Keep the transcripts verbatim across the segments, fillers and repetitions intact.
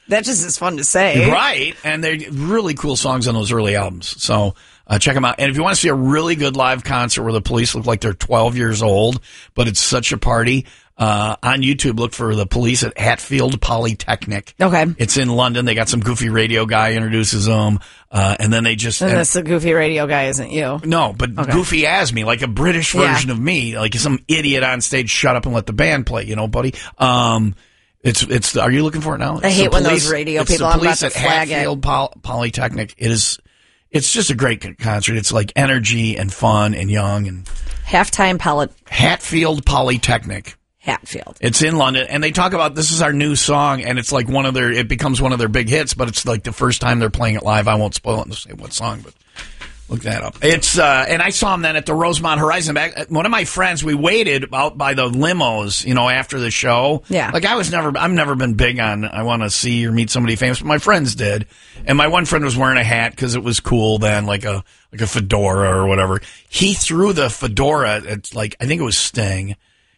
That just is fun to say. Right. And they're really cool songs on those early albums. So uh, check them out. And if you want to see a really good live concert where the Police look like they're twelve years old, but it's such a party, uh, on YouTube, look for the Police at Hatfield Polytechnic. Okay. It's in London. They got some goofy radio guy introduces them. Uh, and then they just... And and, this the goofy radio guy isn't you. No, but okay. goofy as me, like a British version yeah. of me, like some idiot on stage, shut up and let the band play, you know, buddy. Um, it's, it's, are you looking for it now? I It's hate when Police, those radio it's people, the I'm about Police to at flag Hatfield it. Poly- Polytechnic. It is, it's just a great concert. It's like energy and fun and young and... Halftime Poly... Hatfield Polytechnic. Hatfield. It's in London, and they talk about this is our new song, and it's like one of their, it becomes one of their big hits, but it's like the first time they're playing it live. I won't spoil it and say what song, but look that up. It's, uh, and I saw them then at the Rosemont Horizon. Back, one of my friends, we waited out by the limos, you know, after the show. Yeah. Like I was never, I've never been big on, I want to see or meet somebody famous, but my friends did. And my one friend was wearing a hat because it was cool then, like a, like a fedora or whatever. He threw the fedora at like, I think it was Sting.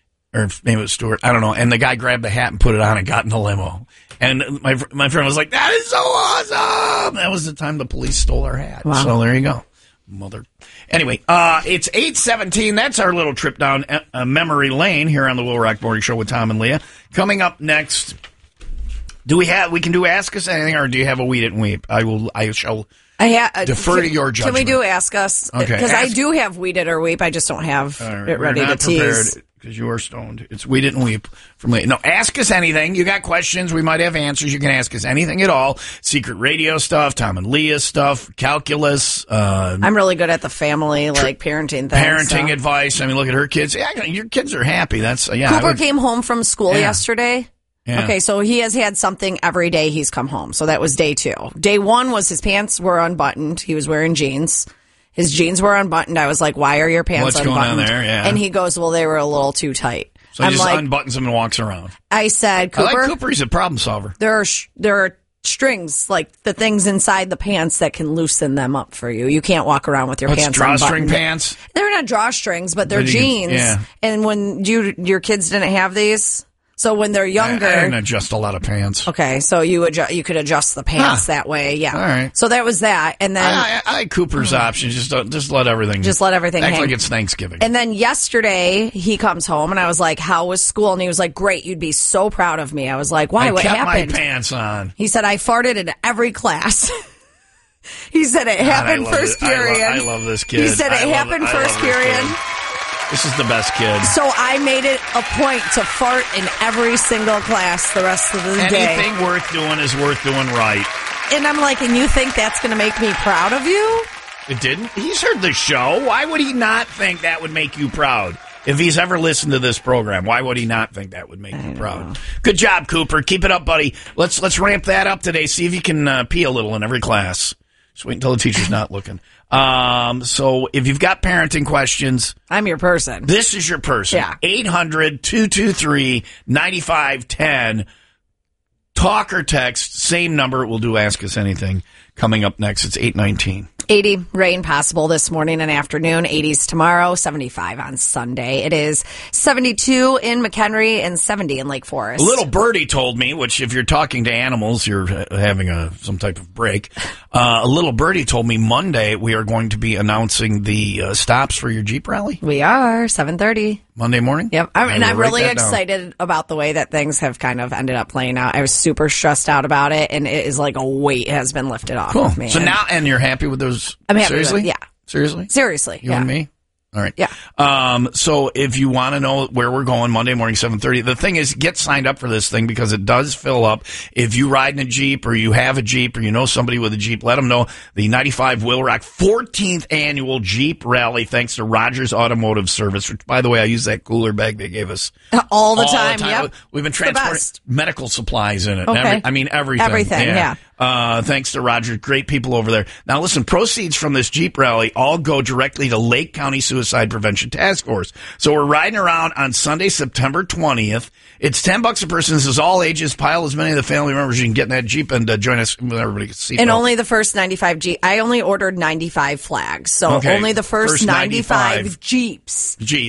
Or maybe it was Stewart. I don't know. And the guy grabbed the hat and put it on and got in the limo. And my my friend was like, that is so awesome. That was the time the Police stole our hat. Wow. So there you go. Mother. Anyway, uh, it's eight seventeen. That's our little trip down uh, memory lane here on the Will Rock Morning Show with Tom and Leah. Coming up next, do we have, we can do Ask Us Anything, or do you have a Weed It and Weep? I will, I shall I ha- uh, defer can, to your judgment. Can we do Ask Us? Okay. Because I Ask- do have Weed It or Weep. I just don't have right, it ready we're to not tease. prepared. Because you are stoned. It's We Didn't Weep from Leah. No, ask us anything. You got questions. We might have answers. You can ask us anything at all. Secret radio stuff, Tom and Leah stuff, calculus. Uh, I'm really good at the family, like parenting things. Parenting so. advice. I mean, look at her kids. Yeah, your kids are happy. That's, uh, yeah. Cooper I would, came home from school Yeah. yesterday. Yeah. Okay, so he has had something every day he's come home. So that was day two. Day one was his pants were unbuttoned. He was wearing jeans. His jeans were unbuttoned. I was like, why are your pants What's unbuttoned? going on there? Yeah. And he goes, well, they were a little too tight. So he I'm just like, unbuttons them and walks around. I said, Cooper, I like Cooper. He's a problem solver. there are sh- there are strings, like the things inside the pants that can loosen them up for you. You can't walk around with your What's pants drawstring unbuttoned. pants? They're not drawstrings, but they're But you can- jeans. yeah. And when you your kids didn't have these, so when they're younger, I, I didn't adjust a lot of pants. okay, so you adjust, you could adjust the pants Huh. that way, yeah. All right. So that was that, and then I, I, I like Cooper's option. Just don't, just let everything. Just let everything act hang. like it's Thanksgiving. and then yesterday he comes home, and I was like, "How was school?" And he was like, "Great, you'd be so proud of me." I was like, "Why? I what kept happened?" my pants on. He said, "I farted in every class." He said it God, I happened love first this- I lo- period. I love this kid. He said I it love happened it. I first love this period. kid. This is the best kid. So I made it a point to fart in every single class the rest of the day. Anything worth doing is worth doing right. And I'm like, and you think that's going to make me proud of you? It didn't? He's heard the show. Why would he not think that would make you proud? If he's ever listened to this program, why would he not think that would make you proud? Know. Good job, Cooper. Keep it up, buddy. Let's let's ramp that up today. See if you can uh, pee a little in every class. Just wait until the teacher's not looking. Um, so if you've got parenting questions, I'm your person. This is your person. Yeah. eight hundred, two two three, nine five one zero. Talk or text, same number. We'll do Ask Us Anything. Coming up next, it's eight nineteen. eighty rain possible this morning and afternoon. eighties tomorrow. seventy-five on Sunday. It is seventy-two in McHenry and seventy in Lake Forest. A little birdie told me, which if you're talking to animals, you're having a some type of break. Uh, a little birdie told me Monday we are going to be announcing the uh, stops for your Jeep rally. We are seven thirty. Monday morning? Yep. I'm, and will I'm write really that down. excited about the way that things have kind of ended up playing out. I was super stressed out about it, and it is like a weight has been lifted off Cool. of me. So now, and you're happy with those? I'm happy Seriously? with it, yeah. Seriously? Seriously. You yeah. and me? All right. Yeah. Um, so if you want to know where we're going Monday morning, seven thirty, the thing is get signed up for this thing because it does fill up. If you ride in a Jeep or you have a Jeep or you know somebody with a Jeep, let them know the ninety-five Will Rock fourteenth annual Jeep rally thanks to Rogers Automotive Service, which by the way, I use that cooler bag they gave us. All the all time. The time. Yep. We've been It's the transporting best. medical supplies in it. Okay. Every, I mean, everything. Everything, yeah. Uh, thanks to Roger. Great people over there. Now listen, proceeds from this Jeep rally all go directly to Lake County Suicide Prevention Task Force. So we're riding around on Sunday, September twentieth. It's ten bucks a person. This is all ages. Pile as many of the family members you can get in that Jeep and uh, join us with everybody. See And only the first ninety-five Jeep. I only ordered ninety-five flags. So Okay. only the first, First ninety-five, ninety-five. Jeeps. Jeeps.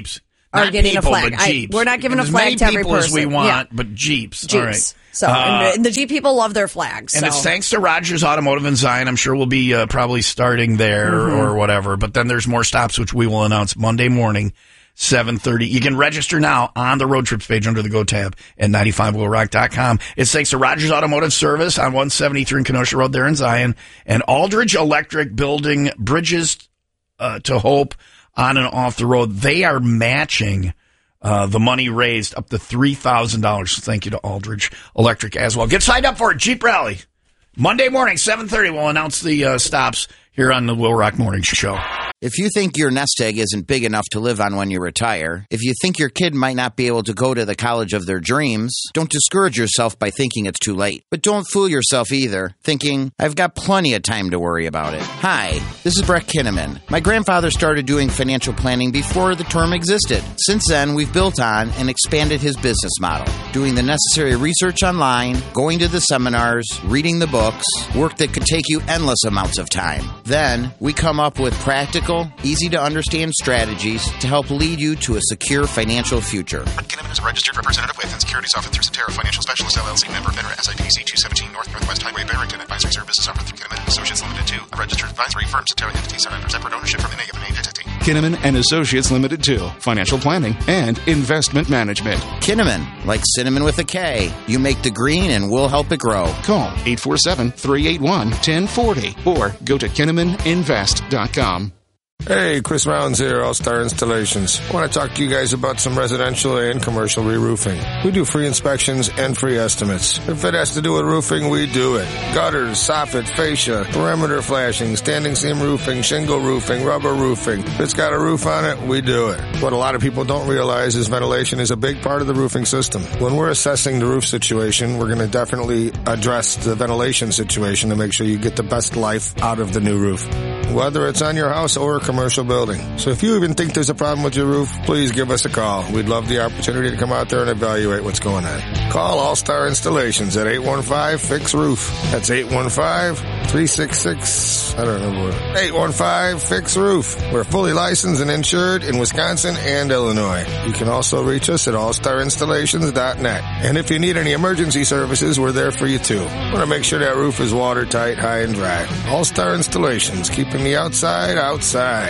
are Not getting people, a flag. But Jeeps. I, we're not giving and a flag as to many every people person. as we want, yeah. but Jeeps. Jeeps. All right. So, uh, and, and the Jeep people love their flags. And so. it's thanks to Rogers Automotive in Zion. I'm sure we'll be uh, probably starting there Mm-hmm. or whatever. But then there's more stops, which we will announce Monday morning, seven thirty. You can register now on the road trips page under the Go tab at ninety-five will rock dot com. It's thanks to Rogers Automotive Service on one seventy-three in Kenosha Road there in Zion, and Aldridge Electric building bridges uh, to hope on and off the road. They are matching Uh, the money raised up to three thousand dollars. So thank you to Aldridge Electric as well. Get signed up for it. Jeep Rally. Monday morning, seven thirty. We'll announce the uh, stops here on the Will Rock Morning Show. If you think your nest egg isn't big enough to live on when you retire, if you think your kid might not be able to go to the college of their dreams, don't discourage yourself by thinking it's too late. But don't fool yourself either, thinking, I've got plenty of time to worry about it. Hi, this is Brett Kinnaman. My grandfather started doing financial planning before the term existed. Since then, we've built on and expanded his business model, doing the necessary research online, going to the seminars, reading the books, work that could take you endless amounts of time. Then, we come up with practical, easy-to-understand strategies to help lead you to a secure financial future. Kinnaman is a registered representative with and securities offered through Cetera Financial Specialists, L L C, member, FINRA, S I P C two seventeen North Northwest Highway, Barrington. Advisory services offered through Kinnaman and Associates Limited two, a registered advisory firm. Cetera entity surrender separate ownership from any of an entity. Kinnaman and Associates Limited two, financial planning and investment management. Kinnaman, like cinnamon with a K. You make the green and we'll help it grow. Call eight four seven, three eight one, one zero four zero or go to kinnaman invest dot com. Hey, Chris Rounds here, All-Star Installations. I want to talk to you guys about some residential and commercial re-roofing. We do free inspections and free estimates. If it has to do with roofing, we do it. Gutters, soffit, fascia, perimeter flashing, standing seam roofing, shingle roofing, rubber roofing. If it's got a roof on it, we do it. What a lot of people don't realize is ventilation is a big part of the roofing system. When we're assessing the roof situation, we're going to definitely address the ventilation situation to make sure you get the best life out of the new roof, whether it's on your house or a commercial building. So if you even think there's a problem with your roof, please give us a call. We'd love the opportunity to come out there and evaluate what's going on. Call All-Star Installations at eight one five, fix roof. That's eight one five, three six six, I don't know what. eight one five, fix roof. We're fully licensed and insured in Wisconsin and Illinois. You can also reach us at all star installations dot net. And if you need any emergency services, we're there for you too. Want to make sure that roof is watertight, high and dry. All-Star Installations, keeping the outside outside.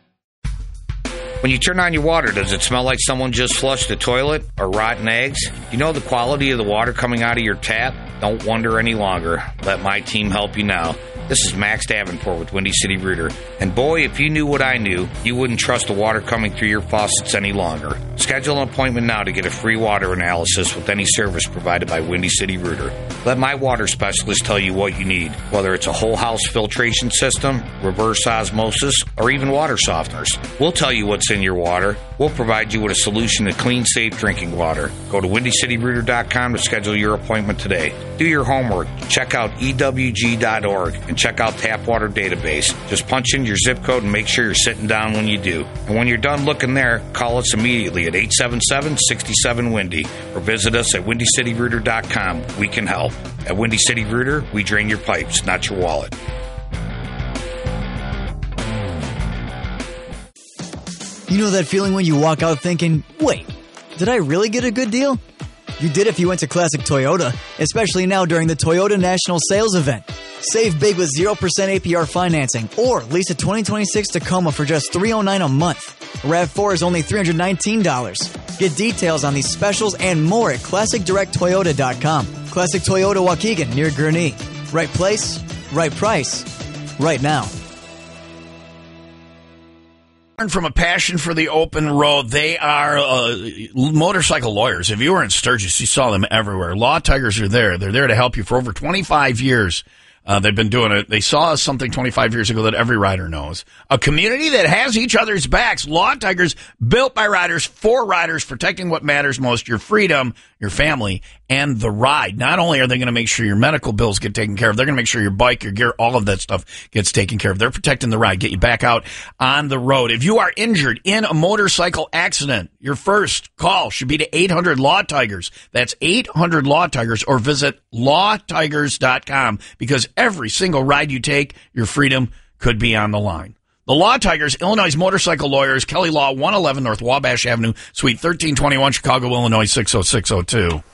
When you turn on your water, does it smell like someone just flushed the toilet or rotten eggs? You know the quality of the water coming out of your tap? Don't wonder any longer. Let my team help you now. This is Max Davenport with Windy City Rooter. And boy, if you knew what I knew, you wouldn't trust the water coming through your faucets any longer. Schedule an appointment now to get a free water analysis with any service provided by Windy City Rooter. Let my water specialist tell you what you need, whether it's a whole house filtration system, reverse osmosis, or even water softeners. We'll tell you what's in your water. We'll provide you with a solution to clean, safe drinking water. Go to windy city rooter dot com to schedule your appointment today. Do your homework. Check out E W G dot org and check out Tap Water Database. Just punch in your zip code and make sure you're sitting down when you do. And when you're done looking there, call us immediately at eight seven seven, six seven, Windy or visit us at windy city rooter dot com. We can help. At Windy City Rooter, we drain your pipes, not your wallet. You know that feeling when you walk out thinking, wait, did I really get a good deal? You did if you went to Classic Toyota, especially now during the Toyota National Sales Event. Save big with zero percent A P R financing or lease a twenty twenty-six Tacoma for just three hundred nine dollars a month. RAV four is only three hundred nineteen dollars. Get details on these specials and more at classic direct toyota dot com. Classic Toyota Waukegan near Gurnee. Right place, right price, right now. From a passion for the open road, they are uh, motorcycle lawyers. If you were in Sturgis, you saw them everywhere. Law Tigers are there. They're there to help you for over twenty-five years. Uh, they've been doing it. They saw something twenty-five years ago that every rider knows. A community that has each other's backs. Law Tigers, built by riders, for riders, protecting what matters most, your freedom, your family, and the ride. Not only are they going to make sure your medical bills get taken care of, they're going to make sure your bike, your gear, all of that stuff gets taken care of. They're protecting the ride, get you back out on the road. If you are injured in a motorcycle accident, your first call should be to eight hundred Law Tigers. That's eight hundred Law Tigers, or visit law tigers dot com, because every single ride you take, your freedom could be on the line. The Law Tigers, Illinois motorcycle lawyers, Kelly Law, one eleven North Wabash Avenue, Suite thirteen twenty-one, Chicago, Illinois, six oh six oh two.